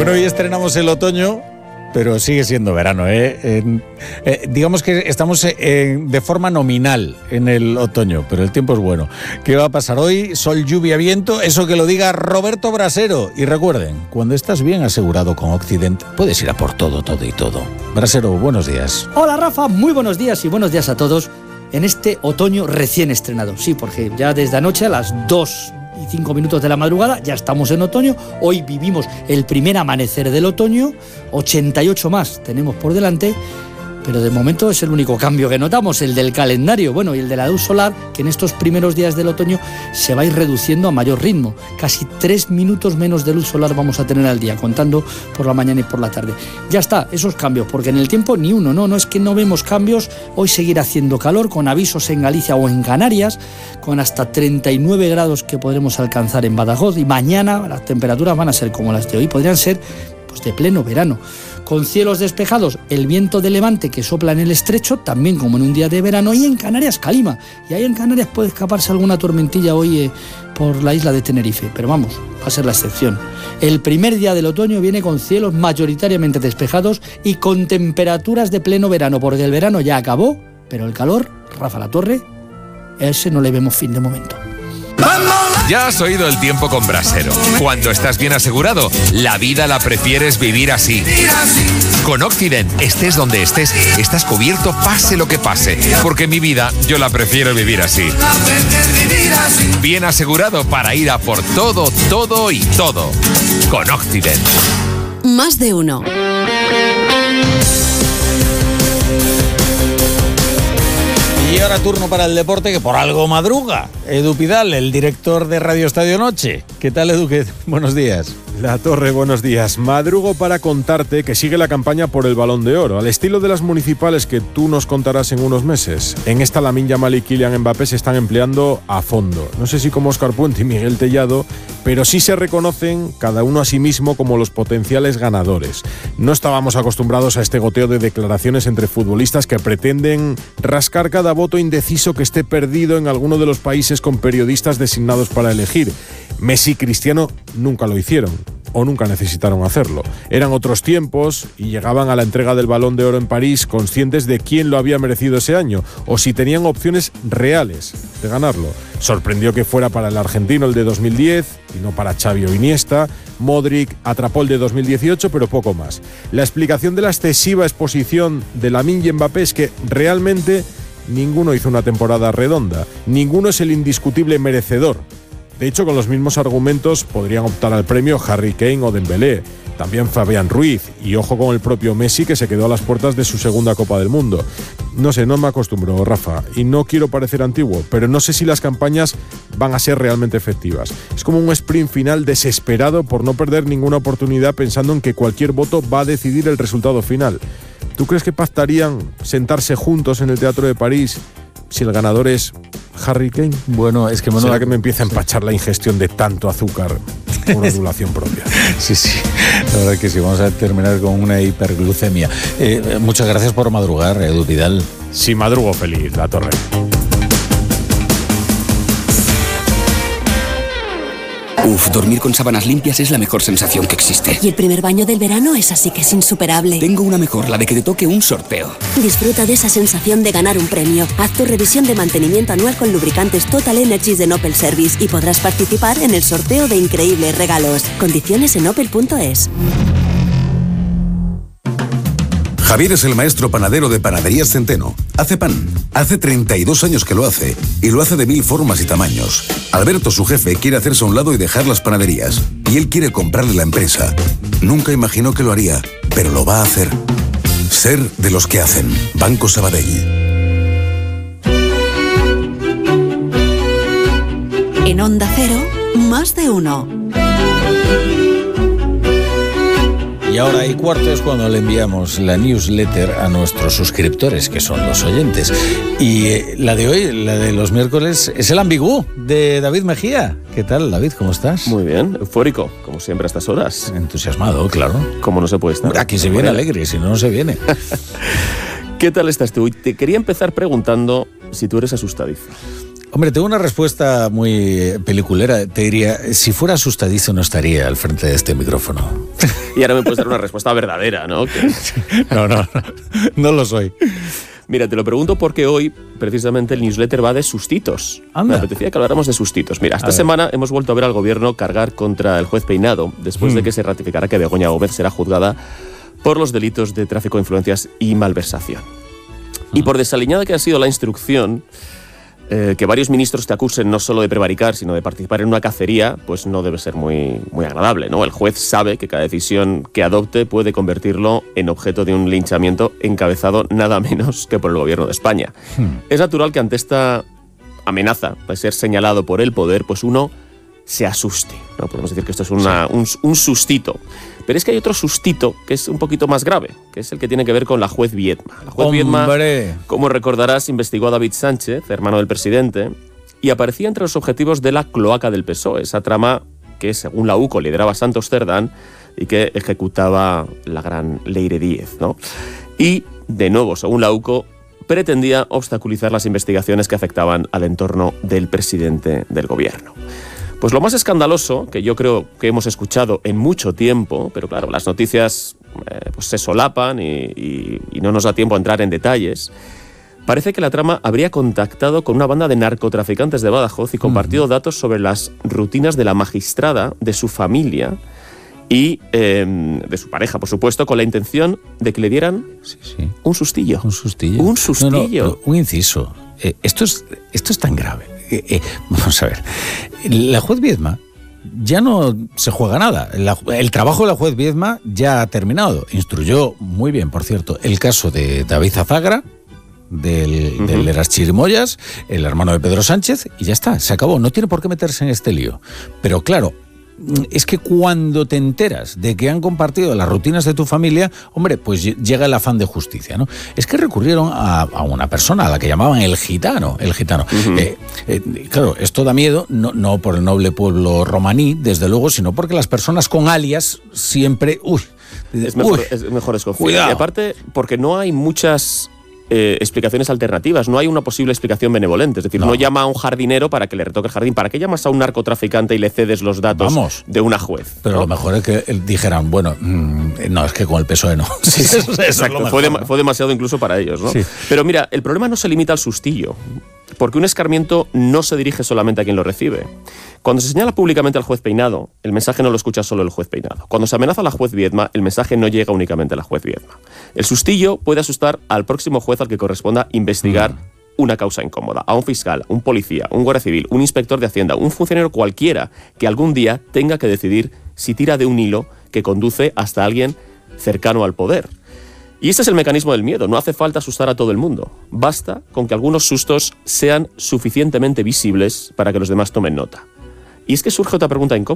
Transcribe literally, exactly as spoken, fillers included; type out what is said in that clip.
Bueno, hoy estrenamos el otoño, pero sigue siendo verano, ¿eh? En, eh digamos que estamos en, de forma nominal en el otoño, pero el tiempo es bueno. ¿Qué va a pasar hoy? Sol, lluvia, viento, eso que lo diga Roberto Brasero. Y recuerden, cuando estás bien asegurado con Occident, puedes ir a por todo, todo y todo. Brasero, buenos días. Hola Rafa, muy buenos días y buenos días a todos en este otoño recién estrenado. Sí, porque ya desde anoche a las dos y cinco minutos de la madrugada ya estamos en otoño. Hoy vivimos el primer amanecer del otoño, ochenta y ocho más tenemos por delante, pero de momento es el único cambio que notamos, el del calendario, bueno, y el de la luz solar, que en estos primeros días del otoño se va a ir reduciendo a mayor ritmo. Casi tres minutos menos de luz solar vamos a tener al día, contando por la mañana y por la tarde. Ya está, esos cambios, porque en el tiempo ni uno, no, no es que no vemos cambios. Hoy seguirá haciendo calor, con avisos en Galicia o en Canarias, con hasta treinta y nueve grados que podremos alcanzar en Badajoz, y mañana las temperaturas van a ser como las de hoy, podrían ser pues de pleno verano. Con cielos despejados, el viento de levante que sopla en el estrecho, también como en un día de verano, y en Canarias calima. Y ahí en Canarias puede escaparse alguna tormentilla hoy eh, por la isla de Tenerife, pero vamos, va a ser la excepción. El primer día del otoño viene con cielos mayoritariamente despejados y con temperaturas de pleno verano, porque el verano ya acabó, pero el calor, Rafa La Torre, a ese no le vemos fin de momento. Ya has oído el tiempo con Brasero. Cuando estás bien asegurado, la vida la prefieres vivir así. Con Occident, estés donde estés, estás cubierto pase lo que pase. Porque mi vida, yo la prefiero vivir así. Bien asegurado para ir a por todo, todo y todo. Con Occident. Más de uno. Y ahora turno para el deporte, que por algo madruga. Edu Pidal, el director de Radio Estadio Noche. ¿Qué tal, Edu? ¿Qué? Buenos días. La Torre, buenos días. Madrugo para contarte que sigue la campaña por el Balón de Oro, al estilo de las municipales que tú nos contarás en unos meses. En esta Lamine Yamal y Kylian Mbappé se están empleando a fondo. No sé si como Óscar Puente y Miguel Tellado, pero sí se reconocen cada uno a sí mismo como los potenciales ganadores. No estábamos acostumbrados a este goteo de declaraciones entre futbolistas que pretenden rascar cada voto indeciso que esté perdido en alguno de los países con periodistas designados para elegir. Messi y Cristiano nunca lo hicieron, o nunca necesitaron hacerlo. Eran otros tiempos y llegaban a la entrega del Balón de Oro en París conscientes de quién lo había merecido ese año, o si tenían opciones reales de ganarlo. Sorprendió que fuera para el argentino el de dos mil diez y no para Xavi o Iniesta. Modric atrapó el de dos mil dieciocho, pero poco más. La explicación de la excesiva exposición de Lamine y Mbappé es que realmente ninguno hizo una temporada redonda, ninguno es el indiscutible merecedor. De hecho, con los mismos argumentos podrían optar al premio Harry Kane o Dembélé, también Fabián Ruiz, y ojo con el propio Messi, que se quedó a las puertas de su segunda Copa del Mundo. No sé, no me acostumbro, Rafa, y no quiero parecer antiguo, pero no sé si las campañas van a ser realmente efectivas. Es como un sprint final desesperado por no perder ninguna oportunidad, pensando en que cualquier voto va a decidir el resultado final. ¿Tú crees que pactarían sentarse juntos en el Teatro de París si el ganador es Harry Kane? Bueno, es que... Bueno, ¿será que me empieza a empachar la ingestión de tanto azúcar por una ondulación propia? Sí, sí, la verdad que sí, vamos a terminar con una hiperglucemia. Eh, muchas gracias por madrugar, Edu Pidal. Sí, madrugo feliz, La Torre. Uf, dormir con sábanas limpias es la mejor sensación que existe. Y el primer baño del verano es así que es insuperable. Tengo una mejor, la de que te toque un sorteo. Disfruta de esa sensación de ganar un premio. Haz tu revisión de mantenimiento anual con lubricantes Total Energies de Opel Service y podrás participar en el sorteo de increíbles regalos. Condiciones en opel punto es. Javier es el maestro panadero de Panaderías Centeno. Hace pan. Hace treinta y dos años que lo hace. Y lo hace de mil formas y tamaños. Alberto, su jefe, quiere hacerse a un lado y dejar las panaderías. Y él quiere comprarle la empresa. Nunca imaginó que lo haría, pero lo va a hacer. Ser de los que hacen. Banco Sabadell. En Onda Cero, más de uno. Y ahora y cuarto es cuando le enviamos la newsletter a nuestros suscriptores, que son los oyentes. Y eh, la de hoy, la de los miércoles, es el ambiguo de David Mejía. ¿Qué tal, David? ¿Cómo estás? Muy bien, eufórico, como siempre a estas horas. Entusiasmado, claro. ¿Cómo no se puede estar? Aquí se viene alegre, si no, no se viene. ¿Qué tal estás tú? Te quería empezar preguntando si tú eres asustadizo. Hombre, tengo una respuesta muy peliculera. Te diría, si fuera asustadizo no estaría al frente de este micrófono. Y ahora me puedes dar una respuesta verdadera, ¿no? Que... No, no, no, no lo soy. Mira, te lo pregunto porque hoy, precisamente, el newsletter va de sustitos. Anda. Me apetecía que habláramos de sustitos. Mira, esta A ver. semana hemos vuelto a ver al gobierno cargar contra el juez Peinado, después Hmm. de que se ratificara que Begoña Gómez será juzgada por los delitos de tráfico de influencias y malversación. Y por desaliñada que ha sido la instrucción, eh, que varios ministros te acusen no solo de prevaricar, sino de participar en una cacería, pues no debe ser muy, muy agradable, ¿no? El juez sabe que cada decisión que adopte puede convertirlo en objeto de un linchamiento encabezado nada menos que por el gobierno de España. Hmm. Es natural que ante esta amenaza de ser señalado por el poder, pues uno se asuste, ¿no? Podemos decir que esto es una, un, un sustito. Pero es que hay otro sustito que es un poquito más grave, que es el que tiene que ver con la juez Viedma. La juez Viedma, ¡Hombre! como recordarás, investigó a David Sánchez, hermano del presidente, y aparecía entre los objetivos de la cloaca del P S O E, esa trama que, según la UCO, lideraba Santos Cerdán y que ejecutaba la gran Leire Díez, ¿no? Y, de nuevo, según la UCO, pretendía obstaculizar las investigaciones que afectaban al entorno del presidente del gobierno. Pues lo más escandaloso, que yo creo que hemos escuchado en mucho tiempo, pero claro, las noticias eh, pues se solapan y, y, y no nos da tiempo a entrar en detalles, parece que la trama habría contactado con una banda de narcotraficantes de Badajoz y compartido uh-huh. datos sobre las rutinas de la magistrada, de su familia y eh, de su pareja, por supuesto, con la intención de que le dieran sí, sí. un sustillo. Un sustillo. Un sustillo. No, no, un inciso. Eh, esto, es, esto es tan grave. Eh, eh, vamos a ver. La juez Viedma ya no se juega nada. La, el trabajo de la juez Viedma ya ha terminado. Instruyó muy bien, por cierto, el caso de David Zazagra, del, uh-huh. del Eras Chirimoyas, el hermano de Pedro Sánchez, y ya está, se acabó. No tiene por qué meterse en este lío. Pero claro, es que cuando te enteras de que han compartido las rutinas de tu familia, hombre, pues llega el afán de justicia, ¿no? Es que recurrieron a, a una persona a la que llamaban el gitano, el gitano. Uh-huh. Eh, eh, claro, esto da miedo, no, no por el noble pueblo romaní, desde luego, sino porque las personas con alias siempre... Uy, es mejor, uy, es mejor desconfiar. Cuidado. Y aparte, porque no hay muchas... Eh, explicaciones alternativas, no hay una posible explicación benevolente, es decir, no. no llama a un jardinero para que le retoque el jardín. ¿Para qué llamas a un narcotraficante y le cedes los datos Vamos. de una juez? Pero ¿no? lo mejor es que dijeran, bueno, mmm, no, es que con el P S O E no. Sí, sí, eso, eso exacto, es lo fue, mejor, de, ¿no? fue demasiado incluso para ellos, ¿no? Sí. Pero mira, el problema no se limita al sustillo, porque un escarmiento no se dirige solamente a quien lo recibe. Cuando se señala públicamente al juez Peinado, el mensaje no lo escucha solo el juez Peinado. Cuando se amenaza a la juez Viedma, el mensaje no llega únicamente a la juez Viedma. El sustillo puede asustar al próximo juez al que corresponda investigar mm. una causa incómoda, a un fiscal, un policía, un guardia civil, un inspector de Hacienda, un funcionario cualquiera que algún día tenga que decidir si tira de un hilo que conduce hasta alguien cercano al poder. Y este es el mecanismo del miedo. No hace falta asustar a todo el mundo. Basta con que algunos sustos sean suficientemente visibles para que los demás tomen nota. Y es que surge otra pregunta incómoda.